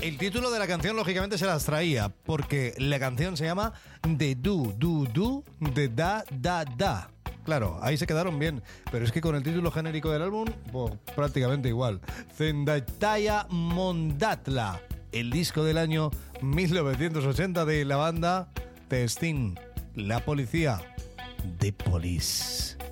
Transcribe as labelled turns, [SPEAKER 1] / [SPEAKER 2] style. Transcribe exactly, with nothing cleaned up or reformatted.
[SPEAKER 1] El título de la canción, lógicamente, se las traía, porque la canción se llama De Du, Du, Du, de Da, Da, Da. Claro, ahí se quedaron bien, pero es que con el título genérico del álbum, pues, prácticamente igual. Zendaitaya Mondatla, el disco del año mil novecientos ochenta de la banda The Sting, la policía, The Police.